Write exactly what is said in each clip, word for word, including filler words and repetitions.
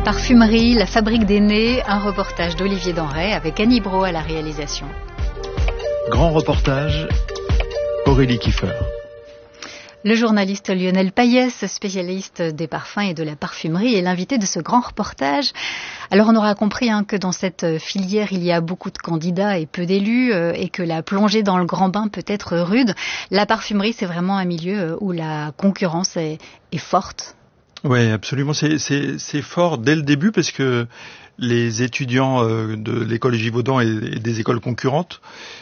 Parfumerie, la fabrique des nez, un reportage d'Olivier Denray avec Annie Brault à la réalisation. Grand reportage, Aurélie Kiefer. Le journaliste Lionel Payès, spécialiste des parfums et de la parfumerie, est l'invité de ce grand reportage. Alors on aura compris hein, que dans cette filière, il y a beaucoup de candidats et peu d'élus euh, et que la plongée dans le grand bain peut être rude. La parfumerie, c'est vraiment un milieu où la concurrence est, est forte. Oui, absolument. C'est, c'est, c'est fort dès le début parce que les étudiants euh, de l'école Givaudan et, et des écoles concurrentes,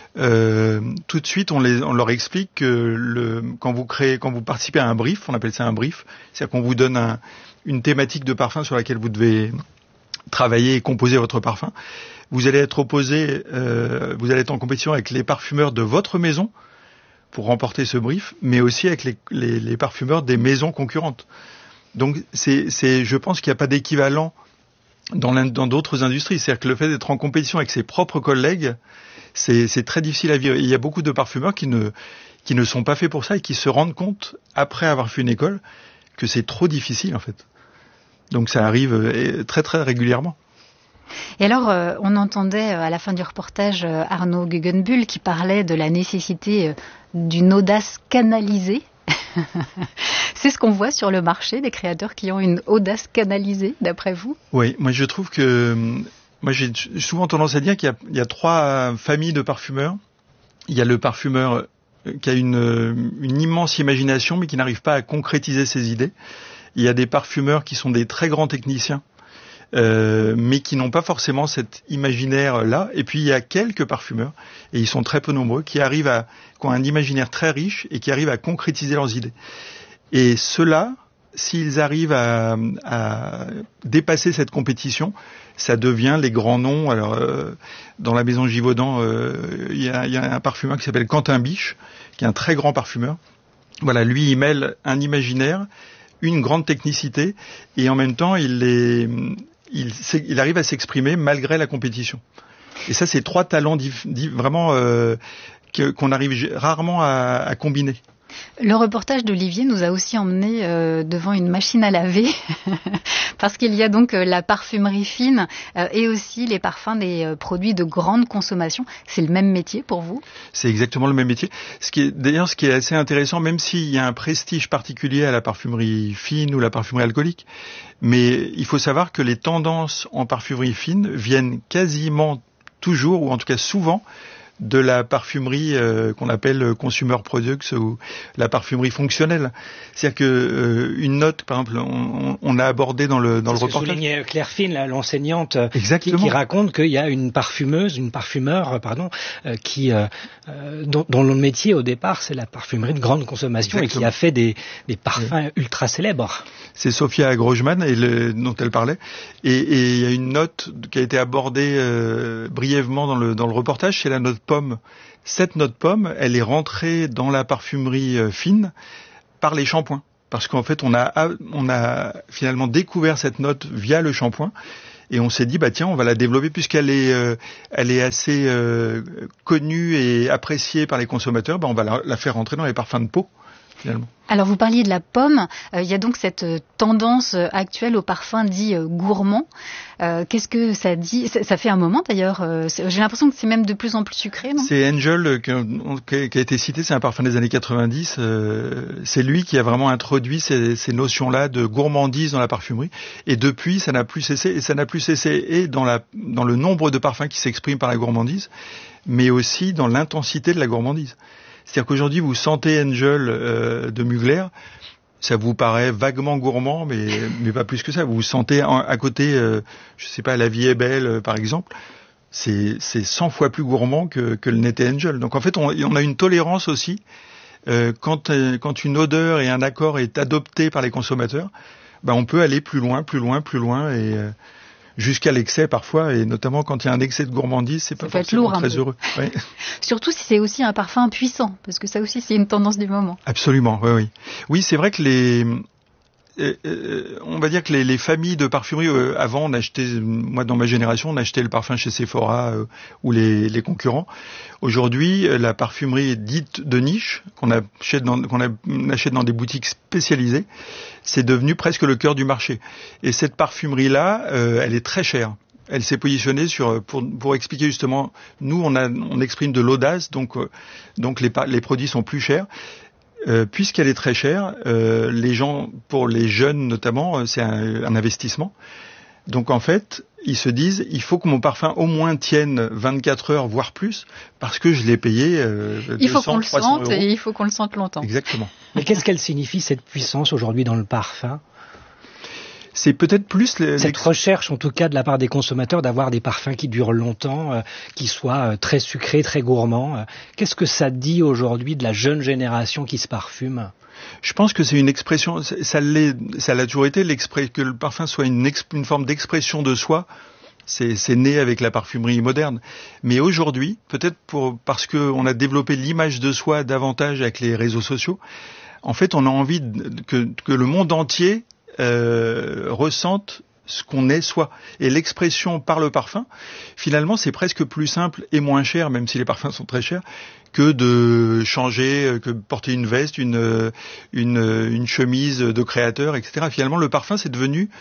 euh, tout de suite, on, les, on leur explique que le, quand vous créez, quand vous participez à un brief, on appelle ça un brief, c'est-à-dire qu'on vous donne un, une thématique de parfum sur laquelle vous devez travailler et composer votre parfum. Vous allez être opposé, euh, vous allez être en compétition avec les parfumeurs de votre maison pour remporter ce brief, mais aussi avec les, les, les parfumeurs des maisons concurrentes. Donc, c'est, c'est, je pense qu'il n'y a pas d'équivalent dans, dans d'autres industries. C'est-à-dire que le fait d'être en compétition avec ses propres collègues, c'est, c'est très difficile à vivre. Il y a beaucoup de parfumeurs qui ne, qui ne sont pas faits pour ça et qui se rendent compte, après avoir fait une école, que c'est trop difficile, en fait. Donc, ça arrive très, très régulièrement. Et alors, euh, on entendait euh, à la fin du reportage euh, Arnaud Guggenbuhl qui parlait de la nécessité euh, d'une audace canalisée. C'est ce qu'on voit sur le marché, des créateurs qui ont une audace canalisée, d'après vous ? Oui, moi je trouve que... Moi j'ai souvent tendance à dire qu'il y a, il y a trois familles de parfumeurs. Il y a le parfumeur qui a une, une immense imagination mais qui n'arrive pas à concrétiser ses idées. Il y a des parfumeurs qui sont des très grands techniciens euh, mais qui n'ont pas forcément cet imaginaire-là. Et puis il y a quelques parfumeurs, et ils sont très peu nombreux, qui arrivent à, qui ont un imaginaire très riche et qui arrivent à concrétiser leurs idées. Et ceux-là, s'ils arrivent à, à dépasser cette compétition, ça devient les grands noms. Alors, euh, dans la maison Givaudan, euh, il y a, il y a un parfumeur qui s'appelle Quentin Biche, qui est un très grand parfumeur. Voilà, lui, il mêle un imaginaire, une grande technicité, et en même temps, il, les, il, il arrive à s'exprimer malgré la compétition. Et ça, c'est trois talents dif, dif, vraiment euh, que, qu'on arrive rarement à, à combiner. Le reportage d'Olivier nous a aussi emmené euh, devant une machine à laver parce qu'il y a donc euh, la parfumerie fine euh, et aussi les parfums des euh, produits de grande consommation. C'est le même métier pour vous ? C'est exactement le même métier. Ce qui est, d'ailleurs, ce qui est assez intéressant, même s'il y a un prestige particulier à la parfumerie fine ou la parfumerie alcoolique, mais il faut savoir que les tendances en parfumerie fine viennent quasiment toujours, ou en tout cas souvent, de la parfumerie euh, qu'on appelle consumer products ou la parfumerie fonctionnelle. C'est-à-dire que euh, une note, par exemple, on, on a abordé dans le dans C'est le reportage. Soulignait Claire Fine, là, l'enseignante, qui, qui raconte qu'il y a une parfumeuse, une parfumeur, pardon, euh, qui euh, dont, dont le métier au départ c'est la parfumerie de grande consommation. Exactement. Et qui a fait des, des parfums oui. ultra célèbres. C'est Sophia Grojman et le, dont elle parlait. Et, et il y a une note qui a été abordée euh, brièvement dans le dans le reportage, c'est la note pomme. Cette note pomme, elle est rentrée dans la parfumerie euh, fine par les shampoings. Parce qu'en fait, on a, on a finalement découvert cette note via le shampoing. Et on s'est dit, bah tiens, on va la développer puisqu'elle est, euh, elle est assez euh, connue et appréciée par les consommateurs. Bah on va la, la faire rentrer dans les parfums de peau, finalement. Alors vous parliez de la pomme, il euh, y a donc cette euh, tendance euh, actuelle aux parfums dits euh, gourmands. Euh, qu'est-ce que ça dit ? ça, ça fait un moment d'ailleurs, euh, j'ai l'impression que c'est même de plus en plus sucré, non ? C'est Angel euh, qui, qui a été cité, c'est un parfum des années quatre-vingt-dix. Euh, c'est lui qui a vraiment introduit ces, ces notions-là de gourmandise dans la parfumerie. Et depuis, ça n'a plus cessé, et ça n'a plus cessé et dans, la, dans le nombre de parfums qui s'expriment par la gourmandise, mais aussi dans l'intensité de la gourmandise. C'est-à-dire qu'aujourd'hui, vous sentez Angel euh, de Mugler, ça vous paraît vaguement gourmand, mais, mais pas plus que ça. Vous vous sentez en, à côté, euh, je sais pas, La Vie est belle, euh, par exemple, c'est, c'est cent fois plus gourmand que, que le n'était Angel. Donc en fait, on, on a une tolérance aussi. Euh, quand, euh, quand une odeur et un accord est adopté par les consommateurs, ben on peut aller plus loin, plus loin, plus loin, et... Euh, jusqu'à l'excès parfois, et notamment quand il y a un excès de gourmandise, c'est pas ça forcément lourd, très heureux. Oui. Surtout si c'est aussi un parfum puissant, parce que ça aussi c'est une tendance du moment. Absolument, oui, oui. Oui, c'est vrai que les euh, euh, on va dire que les, les familles de parfumerie, euh, avant on achetait, moi dans ma génération, on achetait le parfum chez Sephora euh, ou les, les concurrents. Aujourd'hui, la parfumerie dite de niche, qu'on achète dans, qu'on achète dans des boutiques spécialisées, c'est devenu presque le cœur du marché. Et cette parfumerie-là, euh, elle est très chère. Elle s'est positionnée sur pour pour expliquer justement, nous on a on exprime de l'audace, donc euh, donc les les produits sont plus chers. Euh, puisqu'elle est très chère, euh, les gens, pour les jeunes notamment, c'est un, un investissement. Donc en fait, ils se disent, il faut que mon parfum au moins tienne vingt-quatre heures, voire plus, parce que je l'ai payé euh, il faut deux cents, qu'on le trois cents sente euros. Et il faut qu'on le sente longtemps. Exactement. Mais qu'est-ce qu'elle signifie, cette puissance aujourd'hui dans le parfum ? C'est peut-être plus les, cette recherche, en tout cas, de la part des consommateurs, d'avoir des parfums qui durent longtemps, euh, qui soient euh, très sucrés, très gourmands. Euh, qu'est-ce que ça dit aujourd'hui de la jeune génération qui se parfume ? Je pense que c'est une expression, ça l'est, ça l'a toujours été, que le parfum soit une, une forme d'expression de soi. C'est, c'est né avec la parfumerie moderne. Mais aujourd'hui, peut-être pour, parce qu'on a développé l'image de soi davantage avec les réseaux sociaux, en fait, on a envie de, que, que le monde entier Euh, ressentent ce qu'on est soi. Et l'expression par le parfum, finalement, c'est presque plus simple et moins cher, même si les parfums sont très chers, que de changer, que de porter une veste, une, une, une chemise de créateur, et cetera. Finalement, le parfum, c'est devenu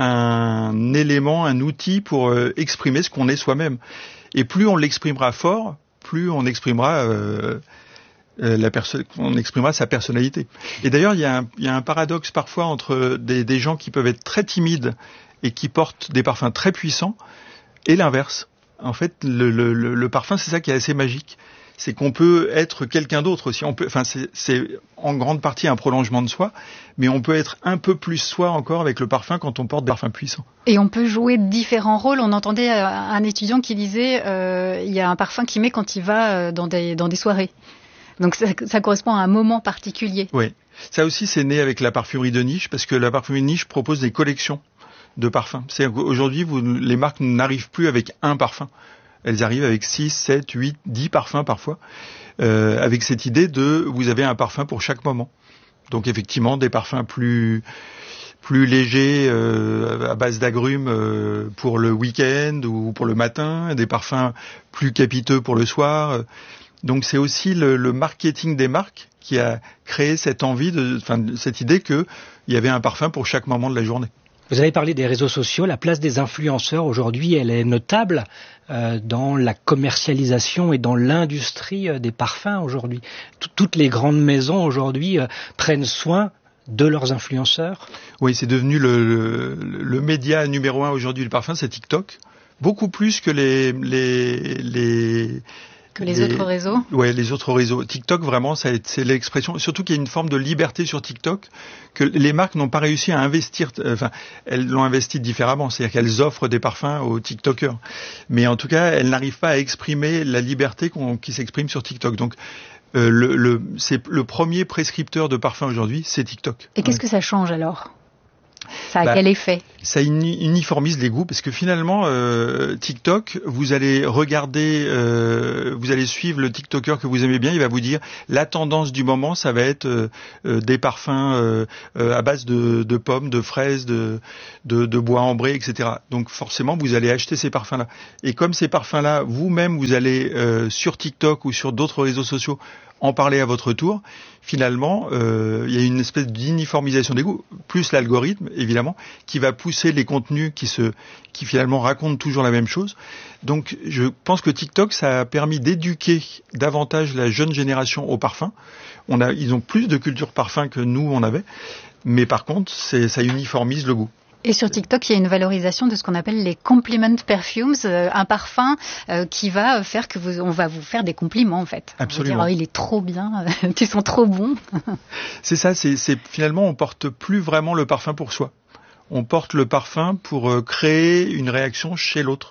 un élément, un outil pour euh, exprimer ce qu'on est soi-même. Et plus on l'exprimera fort, plus on exprimera... Euh, Euh, la perso- on exprimera sa personnalité. Et d'ailleurs, il y a un, il y a un paradoxe parfois entre des, des gens qui peuvent être très timides et qui portent des parfums très puissants, et l'inverse. En fait, le, le, le, le parfum, c'est ça qui est assez magique. C'est qu'on peut être quelqu'un d'autre aussi. On peut, enfin, c'est, c'est en grande partie un prolongement de soi, mais on peut être un peu plus soi encore avec le parfum quand on porte des parfums puissants. Et on peut jouer différents rôles. On entendait un étudiant qui disait, euh, il y a un parfum qu'il met quand il va dans des, dans des soirées. Donc ça, ça correspond à un moment particulier. Oui, ça aussi c'est né avec la parfumerie de niche, parce que la parfumerie de niche propose des collections de parfums. C'est aujourd'hui, vous, les marques n'arrivent plus avec un parfum. Elles arrivent avec six, sept, huit, dix parfums parfois, euh, avec cette idée de vous avez un parfum pour chaque moment. Donc effectivement, des parfums plus plus légers euh, à base d'agrumes euh, pour le week-end ou pour le matin, des parfums plus capiteux pour le soir. Euh, Donc c'est aussi le, le marketing des marques qui a créé cette envie, de, enfin cette idée qu'il y avait un parfum pour chaque moment de la journée. Vous avez parlé des réseaux sociaux. La place des influenceurs aujourd'hui, elle est notable euh, dans la commercialisation et dans l'industrie euh, des parfums aujourd'hui. Tout, toutes les grandes maisons aujourd'hui euh, prennent soin de leurs influenceurs. Oui, c'est devenu le, le, le média numéro un aujourd'hui du parfum, c'est TikTok. Beaucoup plus que les les les Que les, les autres réseaux. Ouais, les autres réseaux. TikTok, vraiment, ça, c'est l'expression. Surtout qu'il y a une forme de liberté sur TikTok que les marques n'ont pas réussi à investir. Euh, enfin, elles l'ont investi différemment. C'est-à-dire qu'elles offrent des parfums aux TikTokers, mais en tout cas, elles n'arrivent pas à exprimer la liberté qu'on, qui s'exprime sur TikTok. Donc, euh, le, le, c'est le premier prescripteur de parfums aujourd'hui, c'est TikTok. Et qu'est-ce ouais. que ça change alors ? Ça a bah, quel effet ? Ça uniformise les goûts, parce que finalement, euh, TikTok, vous allez regarder, euh, vous allez suivre le TikToker que vous aimez bien, il va vous dire la tendance du moment, ça va être euh, euh, des parfums euh, euh, à base de, de pommes, de fraises, de, de, de bois ambré, et cetera. Donc forcément, vous allez acheter ces parfums-là. Et comme ces parfums-là, vous-même, vous allez euh, sur TikTok ou sur d'autres réseaux sociaux en parler à votre tour, finalement, euh, il y a une espèce d'uniformisation des goûts, plus l'algorithme, évidemment, qui va pousser les contenus qui se, qui finalement racontent toujours la même chose. Donc, je pense que TikTok, ça a permis d'éduquer davantage la jeune génération au parfum. On a, ils ont plus de culture parfum que nous, on avait. Mais par contre, c'est, ça uniformise le goût. Et sur TikTok, il y a une valorisation de ce qu'on appelle les compliment perfumes, euh, un parfum euh, qui va faire que vous, on va vous faire des compliments en fait. Absolument. On va dire, oh, il est trop bien, tu sens trop bon. C'est ça, c'est, c'est finalement on porte plus vraiment le parfum pour soi. On porte le parfum pour euh, créer une réaction chez l'autre.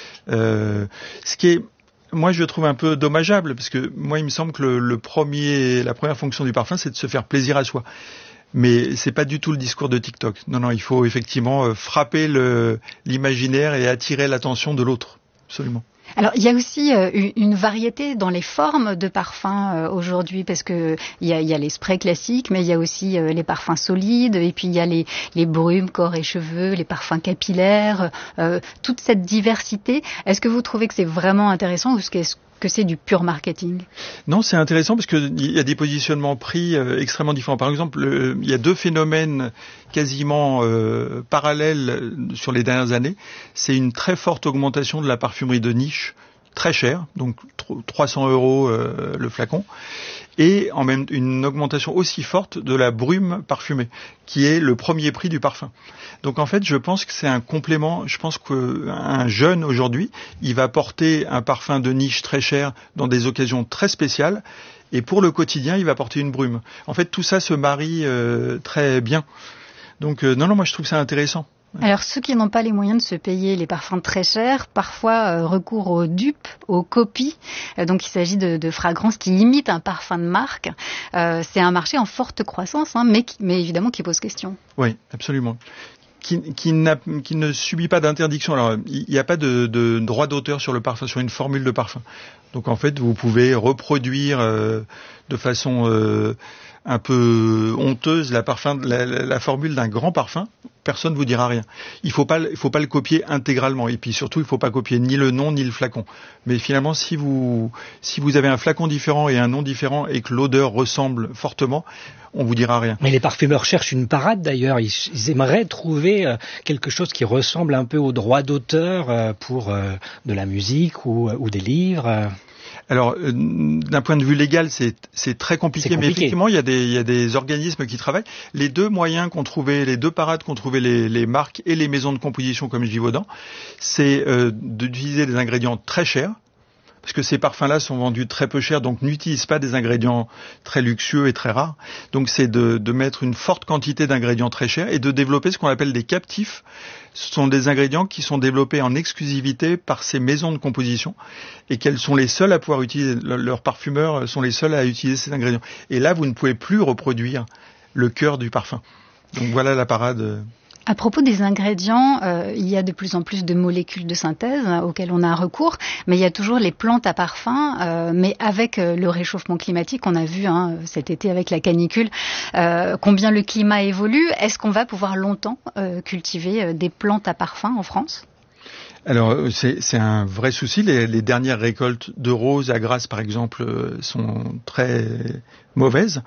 Euh, ce qui est, moi, je trouve un peu dommageable parce que moi, il me semble que le, le premier, la première fonction du parfum, c'est de se faire plaisir à soi. Mais c'est pas du tout le discours de TikTok. Non, non, il faut effectivement frapper le, l'imaginaire et attirer l'attention de l'autre. Absolument. Alors, il y a aussi euh, une variété dans les formes de parfums euh, aujourd'hui, parce que il y a, il y a les sprays classiques, mais il y a aussi euh, les parfums solides, et puis il y a les, les brumes, corps et cheveux, les parfums capillaires, euh, toute cette diversité. Est-ce que vous trouvez que c'est vraiment intéressant ou est-ce que que c'est du pur marketing? Non, c'est intéressant parce qu'il y a des positionnements pris euh, extrêmement différents. Par exemple, le, il y a deux phénomènes quasiment euh, parallèles sur les dernières années. C'est une très forte augmentation de la parfumerie de niche, très chère, donc trois cents euros euh, le flacon, et en même une augmentation aussi forte de la brume parfumée, qui est le premier prix du parfum. Donc en fait, je pense que c'est un complément. Je pense qu'un jeune aujourd'hui, il va porter un parfum de niche très cher dans des occasions très spéciales, et pour le quotidien, il va porter une brume. En fait, tout ça se marie euh, très bien. Donc euh, non, non, moi je trouve ça intéressant. Alors ceux qui n'ont pas les moyens de se payer les parfums très chers, parfois euh, recourent aux dupes, aux copies. Euh, donc il s'agit de, de fragrances qui imitent un parfum de marque. Euh, c'est un marché en forte croissance, hein, mais, qui, mais évidemment qui pose question. Oui, absolument. Qui, qui, n'a, qui ne subit pas d'interdiction. Alors, il n'y a pas de, de droit d'auteur sur le parfum, sur une formule de parfum. Donc, en fait, vous pouvez reproduire euh, de façon euh, un peu honteuse la, parfum, la, la, la formule d'un grand parfum. Personne ne vous dira rien. Il faut pas, il faut pas le copier intégralement. Et puis surtout, il faut pas copier ni le nom ni le flacon. Mais finalement, si vous, si vous avez un flacon différent et un nom différent et que l'odeur ressemble fortement, on vous dira rien. Mais les parfumeurs cherchent une parade d'ailleurs. Ils, ils aimeraient trouver euh, quelque chose qui ressemble un peu au droit d'auteur euh, pour euh, de la musique ou, ou des livres. Euh. Alors, euh, d'un point de vue légal, c'est, c'est très compliqué, c'est compliqué, mais effectivement, il y a des, il y a des organismes qui travaillent. Les deux moyens qu'ont trouvé, les deux parades qu'ont trouvé les, les marques et les maisons de composition comme Givaudan, c'est euh, d'utiliser des ingrédients très chers, parce que ces parfums-là sont vendus très peu cher, donc n'utilisent pas des ingrédients très luxueux et très rares. Donc c'est de, de mettre une forte quantité d'ingrédients très chers et de développer ce qu'on appelle des captifs. Ce sont des ingrédients qui sont développés en exclusivité par ces maisons de composition et qu'elles sont les seules à pouvoir utiliser, leurs parfumeurs sont les seuls à utiliser ces ingrédients. Et là, vous ne pouvez plus reproduire le cœur du parfum. Donc voilà la parade. À propos des ingrédients, euh, il y a de plus en plus de molécules de synthèse hein, auxquelles on a un recours, mais il y a toujours les plantes à parfum, euh, mais avec euh, le réchauffement climatique, on a vu hein, cet été avec la canicule euh, combien le climat évolue. Est-ce qu'on va pouvoir longtemps euh, cultiver euh, des plantes à parfum en France ? Alors c'est, c'est un vrai souci. Les, les dernières récoltes de roses à Grasse, par exemple, sont très mauvaises.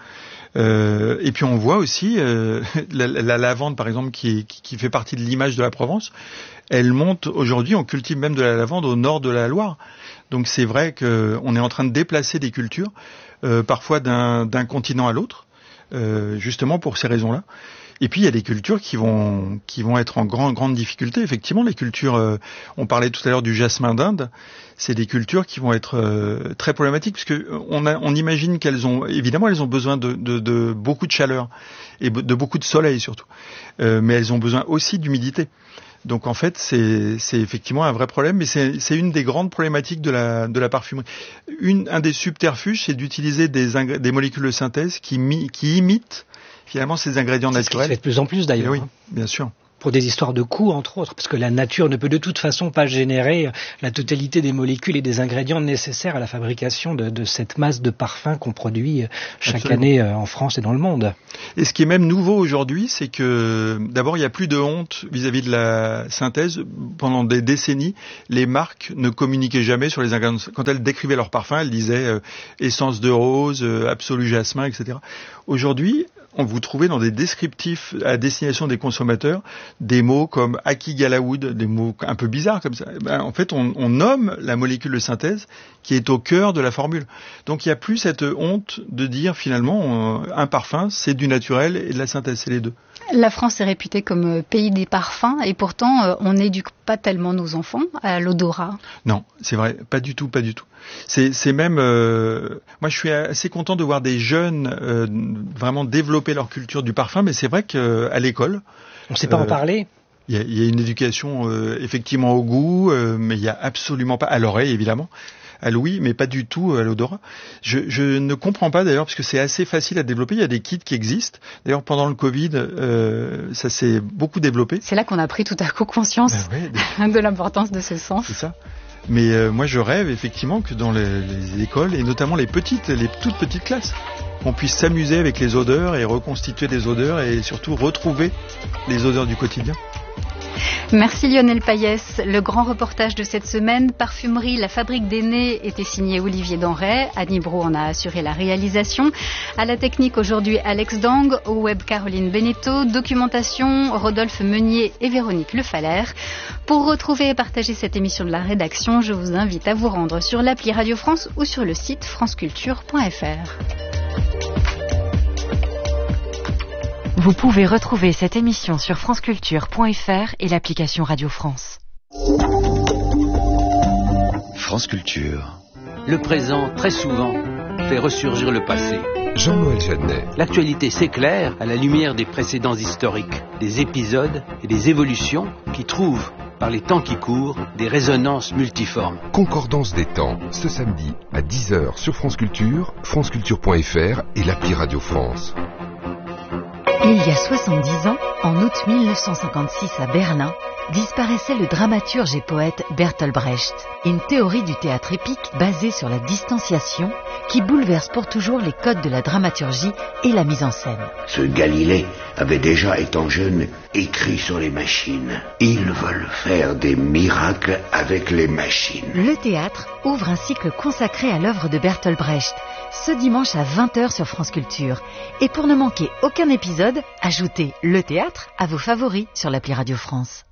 Euh, et puis on voit aussi euh, la, la lavande, par exemple, qui, qui, qui fait partie de l'image de la Provence. Elle monte aujourd'hui. On cultive même de la lavande au nord de la Loire. Donc c'est vrai qu'on est en train de déplacer des cultures, euh, parfois d'un, d'un continent à l'autre, euh, justement pour ces raisons-là. Et puis il y a des cultures qui vont qui vont être en grande grande difficulté. Effectivement, les cultures, euh, on parlait tout à l'heure du jasmin d'Inde, c'est des cultures qui vont être euh, très problématiques parce que on a, on imagine qu'elles ont évidemment elles ont besoin de, de, de beaucoup de chaleur et de beaucoup de soleil surtout, euh, mais elles ont besoin aussi d'humidité. Donc en fait, c'est, c'est effectivement un vrai problème, mais c'est, c'est une des grandes problématiques de la, de la parfumerie. Une, un des subterfuges, c'est d'utiliser des, ingré- des molécules de synthèse qui, mi- qui imitent finalement ces ingrédients c'est naturels. Ce qui se fait de plus en plus d'ailleurs. Et oui, bien sûr. Pour des histoires de coûts, entre autres, parce que la nature ne peut de toute façon pas générer la totalité des molécules et des ingrédients nécessaires à la fabrication de, de cette masse de parfums qu'on produit chaque Absolument. année en France et dans le monde. Et ce qui est même nouveau aujourd'hui, c'est que d'abord il n'y a plus de honte vis-à-vis de la synthèse. Pendant des décennies, les marques ne communiquaient jamais sur les ingrédients. Quand elles décrivaient leurs parfums, elles disaient euh, essence de rose, euh, absolu jasmin, et cetera. Aujourd'hui, on vous trouvez dans des descriptifs à destination des consommateurs des mots comme Aki Galaoud, des mots un peu bizarres comme ça. Ben, en fait, on, on nomme la molécule de synthèse qui est au cœur de la formule. Donc, il n'y a plus cette honte de dire finalement on, un parfum, c'est du naturel et de la synthèse, c'est les deux. La France est réputée comme pays des parfums et pourtant on n'éduque pas tellement nos enfants à l'odorat. Non, c'est vrai, pas du tout, pas du tout. C'est, c'est même, euh, moi je suis assez content de voir des jeunes euh, vraiment développer leur culture du parfum, mais c'est vrai qu'à l'école, on ne sait pas euh, en parler. Il y a, il y a une éducation euh, effectivement au goût, euh, mais il y a absolument pas à l'oreille évidemment. À l'ouïe, mais pas du tout à l'odorat. Je, je ne comprends pas d'ailleurs, parce que c'est assez facile à développer. Il y a des kits qui existent. D'ailleurs, pendant le Covid, euh, ça s'est beaucoup développé. C'est là qu'on a pris tout à coup conscience ben ouais, des... de l'importance de ce sens. C'est ça. Mais euh, moi, je rêve effectivement que dans les, les écoles, et notamment les petites, les toutes petites classes, on puisse s'amuser avec les odeurs et reconstituer des odeurs et surtout retrouver les odeurs du quotidien. Merci Lionel Payès. Le grand reportage de cette semaine, Parfumerie, la fabrique des nez, était signé Olivier Denray. Annie Brault en a assuré la réalisation. À la technique aujourd'hui, Alex Dang. Au web, Caroline Beneteau. Documentation, Rodolphe Meunier et Véronique Le Falaire. Pour retrouver et partager cette émission de la rédaction, je vous invite à vous rendre sur l'appli Radio France ou sur le site franceculture point f r. Vous pouvez retrouver cette émission sur franceculture point f r et l'application Radio France. France Culture. Le présent, très souvent, fait ressurgir le passé. Jean-Noël Jeannet. L'actualité s'éclaire à la lumière des précédents historiques, des épisodes et des évolutions qui trouvent, par les temps qui courent, des résonances multiformes. Concordance des temps, ce samedi à dix heures sur France Culture, franceculture point f r et l'appli Radio France. Il y a soixante-dix ans, en août mille neuf cent cinquante-six à Berlin, disparaissait le dramaturge et poète Bertolt Brecht. Une théorie du théâtre épique basée sur la distanciation qui bouleverse pour toujours les codes de la dramaturgie et la mise en scène. Ce Galilée avait déjà, étant jeune, écrit sur les machines. Ils veulent faire des miracles avec les machines. Le théâtre ouvre un cycle consacré à l'œuvre de Bertolt Brecht, ce dimanche à vingt heures sur France Culture. Et pour ne manquer aucun épisode, ajoutez le théâtre à vos favoris sur l'appli Radio France.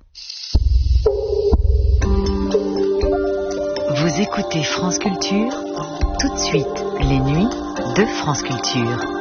Vous écoutez France Culture, tout de suite les nuits de France Culture.